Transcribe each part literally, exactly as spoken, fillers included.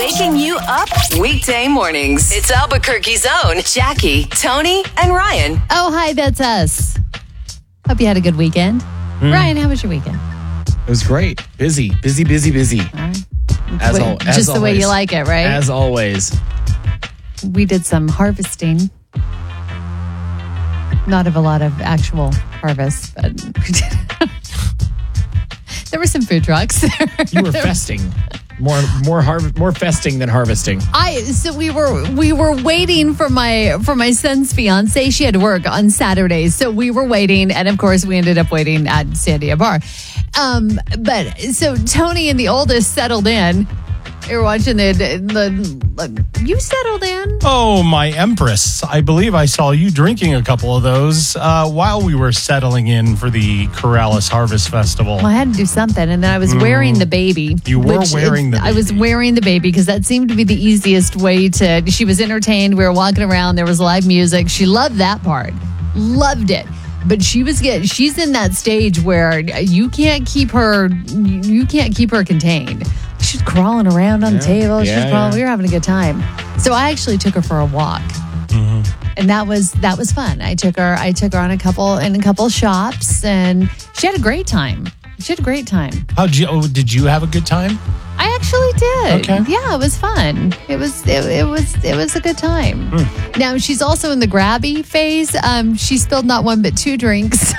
Waking you up weekday mornings. It's Albuquerque's own Jackie, Tony, and Ryan. Oh, hi, that's us. Hope you had a good weekend. Mm. Ryan, how was your weekend? It was great. Busy, busy, busy, busy. All right. As, Wait, al- as just always. the way you like it, right? As always. We did some harvesting. Not of a lot of actual harvest, but we did. There were some food trucks. You were festing. More more harv- more festing than harvesting. I so we were we were waiting for my for my son's fiance. She had to work on Saturdays, so we were waiting, and of course we ended up waiting at Sandia Bar. Um, but so Tony and the oldest settled in. They were watching the, the, the you settled in. Oh, my Empress. I believe I saw you drinking a couple of those uh, while we were settling in for the Corrales Harvest Festival. Well, I had to do something, and then I was mm. wearing the baby. You were wearing the baby. I was wearing the baby because that seemed to be the easiest way to. She was entertained. We were walking around. There was live music. She loved that part. Loved it. But she was get. She's in that stage where you can't keep her. You can't keep her contained. She's crawling around on yeah. the table. Yeah, She's crawling. yeah. We were having a good time. So I actually took her for a walk, mm-hmm. and that was that was fun. I took her. I took her on a couple in a couple shops, and she had a great time. She had a great time. How'd you? Oh, did you have a good time? I actually did. Okay. Yeah, it was fun. It was it, it was it was a good time. Mm. Now she's also in the grabby phase. Um, she spilled not one but two drinks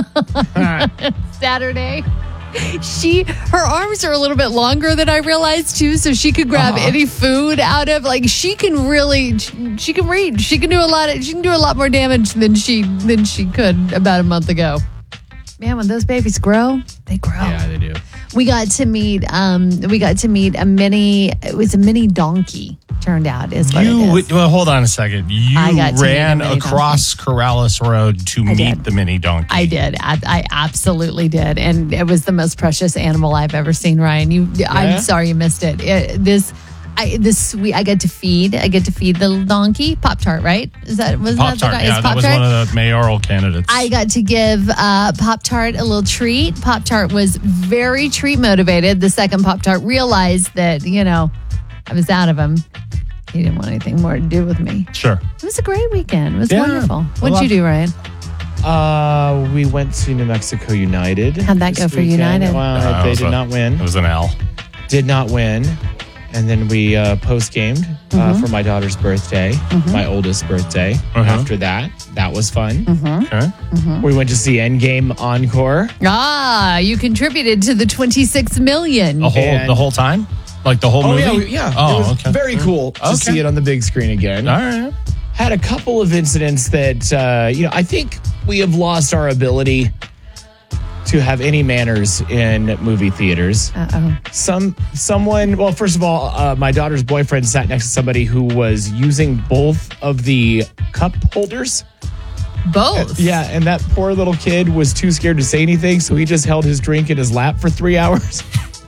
Saturday. She her arms are a little bit longer than I realized too, so she could grab uh-huh. any food out of. Like she can really, she, she can reach. She can do a lot of. She can do a lot more damage than she than she could about a month ago. Man, when those babies grow, they grow. Yeah, they do. We got to meet. Um, we got to meet a mini. It was a mini donkey. Turned out is what you, it is. Well, hold on a second. You ran across Corrales Road to I meet did. the mini donkey. I did. I, I absolutely did, and it was the most precious animal I've ever seen. Ryan, you. Yeah? I'm sorry you missed it. it this. I, this sweet. I get to feed. I get to feed the little donkey Pop Tart. Right? Is that was Pop that Tart? the, Yeah, that was one of the mayoral candidates. I got to give uh, Pop Tart a little treat. Pop Tart was very treat motivated. The second Pop Tart realized that you know I was out of him. He didn't want anything more to do with me. Sure. It was a great weekend. It was yeah, wonderful. What'd you do, Ryan? Uh, we went to New Mexico United. How'd that go for weekend. United? Well, Uh, they it did was a- not win. It was an L. Did not win. And then we uh, post-gamed uh, Mhm. for my daughter's birthday, Mhm. my oldest birthday. Uh-huh. After that, that was fun. Mm-hmm. Okay. Mm-hmm. We went to see Endgame Encore. Ah, you contributed to the twenty-six million. The whole And- the whole time, like the whole Oh, movie. yeah. we- Yeah. Oh, it was okay. very cool to Okay. see it on the big screen again. All right. Had a couple of incidents that, uh, you know, I think we have lost our ability to have any manners in movie theaters. Uh-oh. Some someone, well, first of all, uh, my daughter's boyfriend sat next to somebody who was using both of the cup holders. Both? Yeah, and that poor little kid was too scared to say anything, so he just held his drink in his lap for three hours.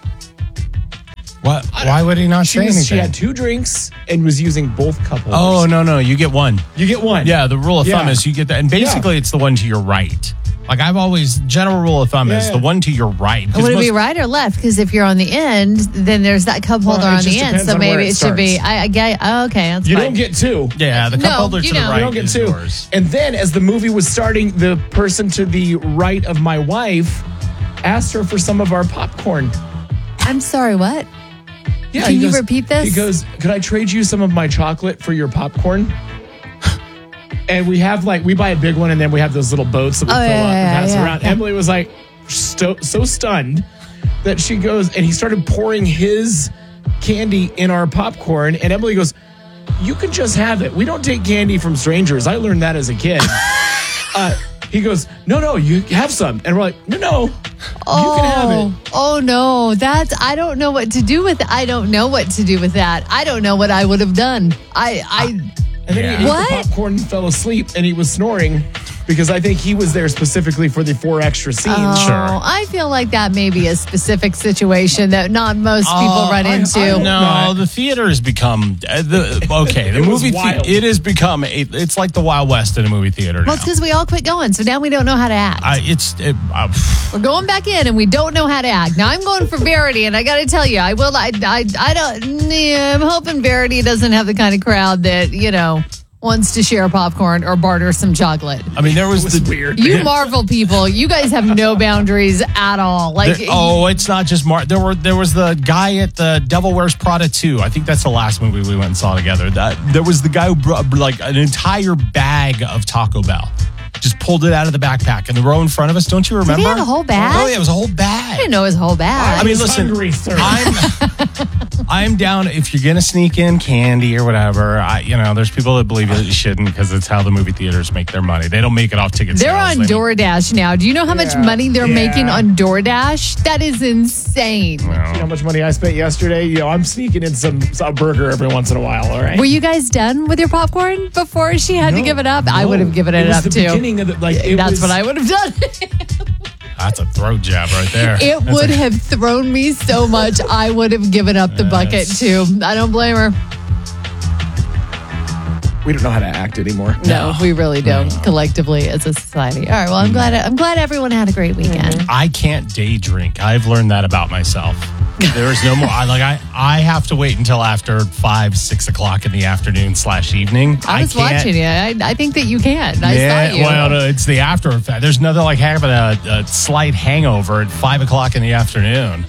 What? Why would he not She, say was, anything? she had two drinks and was using both cup holders. Oh, no, no. You get one. You get one. Yeah, the rule of thumb Yeah. is you get that. And basically, it's the one to your right. Like I've always, general rule of thumb Yeah, is yeah. the one to your right. 'Cause Would it be most- right or left? Because if you're on the end, then there's that cup holder Well, it on just the end. depends So on where maybe it it should be. starts. I, I get. Oh, okay, that's You fine. don't get two. Yeah, the cup No, holder you to know. the You right You don't get is two. yours. And then as the movie was starting, the person to the right of my wife asked her for some of our popcorn. I'm sorry. What? Yeah, Can he you goes- repeat this? He goes, could I trade you some of my chocolate for your popcorn? And we have like, we buy a big one and then we have those little boats that we Oh, fill yeah, up yeah, and pass yeah, around. yeah. Emily was like so, so stunned that she goes, and he started pouring his candy in our popcorn. And Emily goes, you can just have it. We don't take candy from strangers. I learned that as a kid. uh, he goes, no, no, you have some. And we're like, no, no, Oh, you can have it. oh no, that's I don't know what to do with. I don't know what to do with that. I don't know what I would have done. I, I. And then Yeah. he ate What? the popcorn and fell asleep and he was snoring. because I think he was there specifically for the four extra scenes. Oh, Sure. I feel like that may be a specific situation that not most people Uh, run I- into. I hope No, not. the theater has become uh, the okay. The It was movie the- wild. it has become a, it's like the Wild West in a movie theater now. Well, it's because we all quit going, so now we don't know how to act. I, it's it, uh, We're going back in, and we don't know how to act. Now I'm going for Verity, and I got to tell you, I will. I, I, I don't. Yeah, I'm hoping Verity doesn't have the kind of crowd that you know wants to share popcorn or barter some chocolate. I mean, there was, It was the weird. You Marvel people, you guys have no boundaries at all. Like, there- oh, it's not just Mar. There were there was the guy at the Devil Wears Prada two. I think that's the last movie we went and saw together. That there was the guy who brought like an entire bag of Taco Bell. Just pulled it out of the backpack in the row in front of us. Don't you remember? he have a whole bag? Oh yeah, it was a whole bag. I didn't know his whole bag. I mean, was listen, hungry, sir. I'm I'm down if you're gonna sneak in candy or whatever. I, you know, there's people that believe that you shouldn't because it's how the movie theaters make their money. They don't make it off ticket They're sales. on They- DoorDash now. Do you know how much Yeah. money they're Yeah. making on DoorDash? That is insane. You know how much money I spent yesterday? You know, I'm sneaking in some a burger every once in a while. All right. Were you guys done with your popcorn before she had to No, give it up? I no. would have given it, was up the too. beginning of the, like, it That's was- what I would have done. That's a throat jab right there. It That's would a- have thrown me so much. I would have given up the bucket too. I don't blame her. We don't know how to act anymore. No, we really don't collectively as a society. All right. Well, I'm glad. I'm glad everyone had a great weekend. I can't day drink. I've learned that about myself. There is no more. I like. I I have to wait until after five, six o'clock in the afternoon slash evening. I was can't- watching you. I, I think that you can. I Yeah, saw you. well, no, it's the after effect. There's nothing like having a, a slight hangover at five o'clock in the afternoon.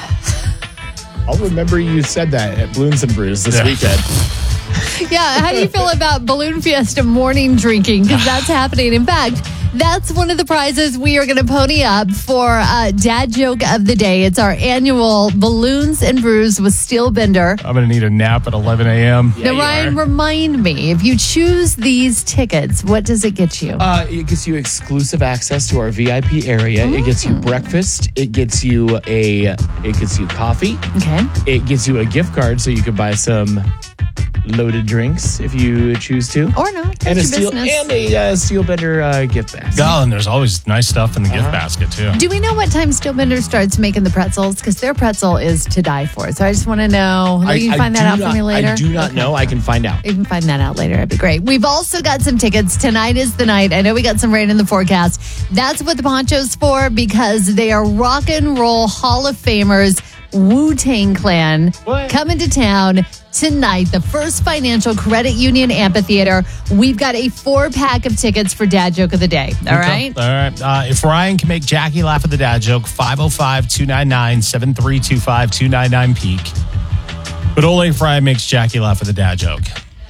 I'll remember you said that at Balloons and Brews this Yeah. weekend. Yeah, how do you feel about Balloon Fiesta morning drinking? Because that's happening. In fact, that's one of the prizes we are going to pony up for uh, Dad Joke of the Day. It's our annual Balloons and Brews with Steel Bender. I'm going to need a nap at eleven a.m. Yeah, now, you Ryan, are. remind me, if you choose these tickets, what does it get you? Uh, it gets you exclusive access to our V I P area. It gets you breakfast. It gets you a. It gets you coffee. Okay. It gets you a gift card so you can buy some loaded drinks if you choose to. Or not. That's and a your steel business. and a uh, Steel Bender uh, gift basket. Oh, and there's always nice stuff in the gift basket too. Do we know what time Steel Bender starts making the pretzels? Because their pretzel is to die for. So I just want to know. Maybe you can find that do out not, for me later. I do not know. I can find out. You can find that out later. It'd be great. We've also got some tickets. Tonight is the night. I know we got some rain in the forecast. That's what the poncho's for because they are rock and roll Hall of Famers, Wu-Tang Clan, What? coming to town tonight. The First Financial Credit Union Amphitheater. We've got a four pack of tickets for Dad Joke of the Day. All right. All right. Uh, if Ryan can make Jackie laugh at the dad joke, five oh five, two nine nine, seven three two five, two nine nine peak. But only if Ryan makes Jackie laugh at the dad joke.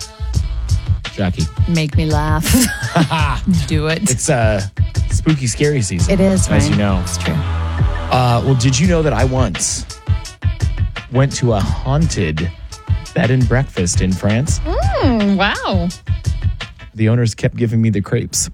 Jackie. Make me laugh. Do it. It's uh, spooky, scary season. It is, right? As you know. It's true. Uh, well, did you know that I once went to a haunted bed and breakfast in France? Mm, wow. The owners kept giving me the crepes.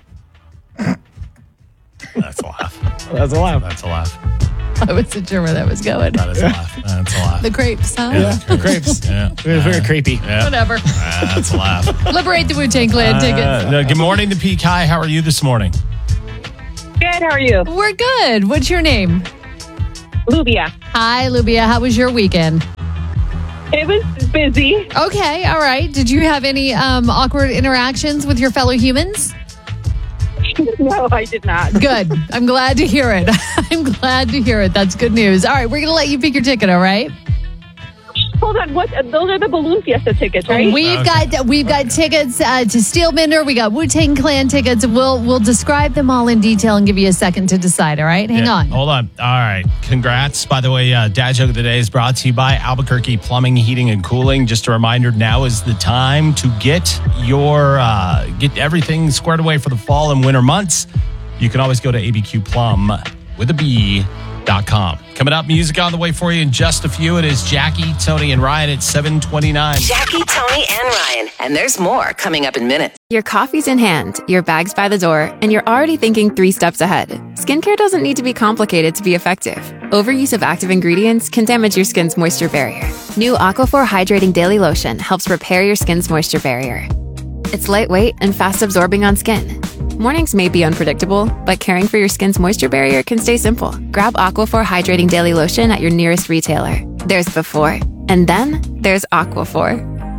That's a laugh. That's a laugh. That's a laugh. I wasn't sure where that was going. That is a laugh. That's a laugh. The crepes, huh? Yeah, the crepes. Yeah. It was very creepy. Yeah. Whatever. Uh, that's a laugh. Liberate the Wu-Tang Clan tickets. Uh, no, good morning to Peak. Hi, how are you this morning? Good, how are you? We're good. What's your name? Lubia. Hi, Lubia. How was your weekend? It was busy. Okay, all right. Did you have any um, awkward interactions with your fellow humans? No, I did not. Good. I'm glad to hear it. I'm glad to hear it. That's good news. All right, we're going to let you pick your ticket, all right? Hold on, what? Those are the Balloon Fiesta tickets, right? We've Okay. got we've got tickets uh, to Steelbender. We got Wu-Tang Clan tickets. We'll we'll describe them all in detail and give you a second to decide, all right? Hang Yeah, on. Hold on. All right. Congrats. By the way, uh, Dad Joke of the Day is brought to you by Albuquerque Plumbing, Heating, and Cooling. Just a reminder, now is the time to get your uh, get everything squared away for the fall and winter months. You can always go to A B Q Plum with a B dot com. Coming up, music on the way for you in just a few. It is Jackie, Tony, and Ryan at seven twenty-nine. Jackie, Tony, and Ryan. And there's more coming up in minutes. Your coffee's in hand, your bag's by the door, and you're already thinking three steps ahead. Skincare doesn't need to be complicated to be effective. Overuse of active ingredients can damage your skin's moisture barrier. New Aquaphor Hydrating Daily Lotion helps repair your skin's moisture barrier. It's lightweight and fast absorbing on skin. Mornings may be unpredictable, but caring for your skin's moisture barrier can stay simple. Grab Aquaphor Hydrating Daily Lotion at your nearest retailer. There's before, and then there's Aquaphor.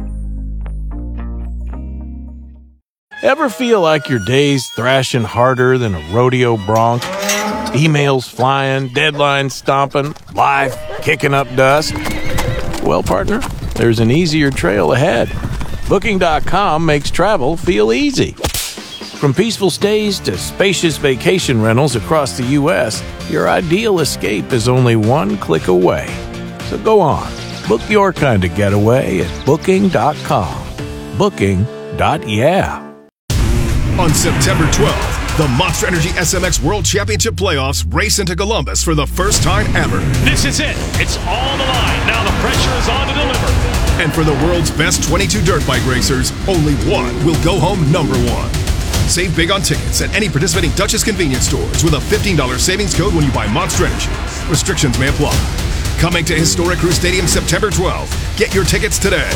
Ever feel like your day's thrashing harder than a rodeo bronc? Emails flying, deadlines stomping, life kicking up dust? Well, partner, there's an easier trail ahead. Booking dot com makes travel feel easy. From peaceful stays to spacious vacation rentals across the U S, your ideal escape is only one click away. So go on, book your kind of getaway at Booking dot com. Booking. Yeah. On September twelfth, the Monster Energy S M X World Championship Playoffs race into Columbus for the first time ever. This is it. It's all the line. Now the pressure is on to deliver. And for the world's best twenty-two dirt bike racers, only one will go home number one. Save big on tickets at any participating Duchess convenience stores with a fifteen dollars savings code when you buy Monster Energy. Restrictions may apply. Coming to historic Crew Stadium September twelfth. Get your tickets today.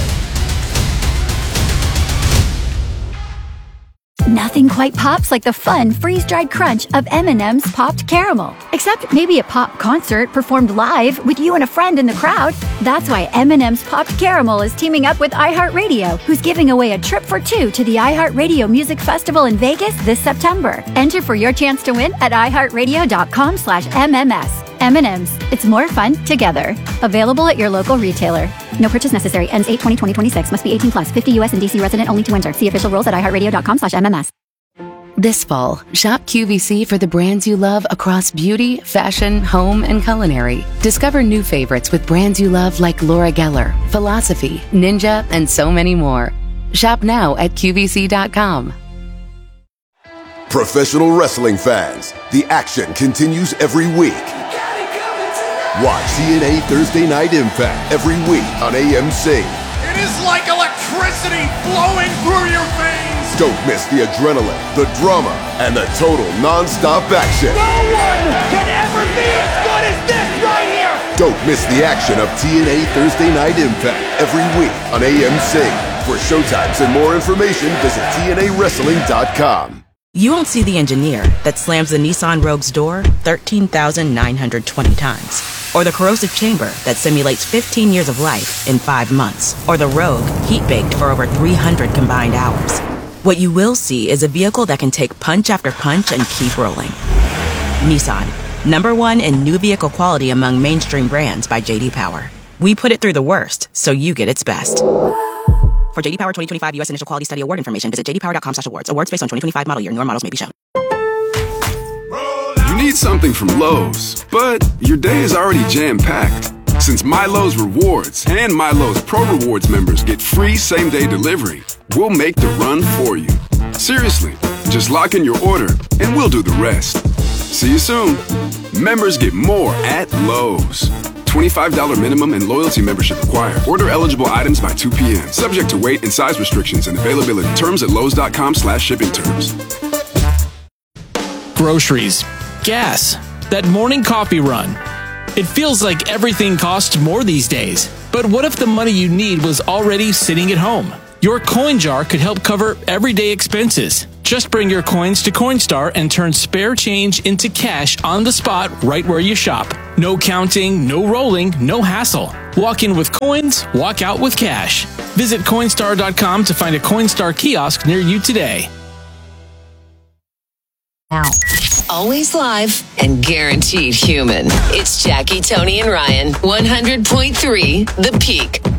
Nothing quite pops like the fun freeze-dried crunch of M and M's Popped Caramel. Except maybe a pop concert performed live with you and a friend in the crowd. That's why M and M's Popped Caramel is teaming up with iHeartRadio, who's giving away a trip for two to the iHeartRadio Music Festival in Vegas this September. Enter for your chance to win at iHeartRadio.com slash MMS. M and M's. It's more fun together. Available at your local retailer. No purchase necessary. Ends eight twenty twenty twenty-six. Must be eighteen plus. fifty U S and D C resident only to enter. See official rules at iHeartRadio.com slash MMS. This fall, shop Q V C for the brands you love across beauty, fashion, home, and culinary. Discover new favorites with brands you love like Laura Geller, Philosophy, Ninja, and so many more. Shop now at Q V C dot com. Professional wrestling fans, the action continues every week. Watch T N A Thursday Night Impact every week on A M C. It is like electricity flowing through your veins. Don't miss the adrenaline, the drama, and the total non-stop action. No one can ever be as good as this right here. Don't miss the action of T N A Thursday Night Impact every week on A M C. For showtimes and more information, visit T N A wrestling dot com. You won't see the engineer that slams the Nissan Rogue's door thirteen thousand nine hundred twenty times. Or the corrosive chamber that simulates fifteen years of life in five months. Or the Rogue heat-baked for over three hundred combined hours. What you will see is a vehicle that can take punch after punch and keep rolling. Nissan, number one in new vehicle quality among mainstream brands by J D Power. We put it through the worst, so you get its best. For J D Power twenty twenty-five U S Initial Quality Study Award information, visit J D Power dot com slash awards. Awards based on twenty twenty-five model year. Newer models may be shown. You need something from Lowe's, but your day is already jam-packed. Since MyLowe's Rewards and MyLowe's Pro Rewards members get free same-day delivery, we'll make the run for you. Seriously, just lock in your order and we'll do the rest. See you soon. Members get more at Lowe's. twenty-five dollars minimum and loyalty membership required. Order eligible items by two p.m. Subject to weight and size restrictions and availability. Terms at Lowe's dot com slash shipping terms. Groceries, gas, that morning coffee run. It feels like everything costs more these days. But what if the money you need was already sitting at home? Your coin jar could help cover everyday expenses. Just bring your coins to Coinstar and turn spare change into cash on the spot right where you shop. No counting, no rolling, no hassle. Walk in with coins, walk out with cash. Visit Coinstar dot com to find a Coinstar kiosk near you today. Now. Always live and guaranteed human. It's Jackie, Tony, and Ryan. one hundred point three The Peak.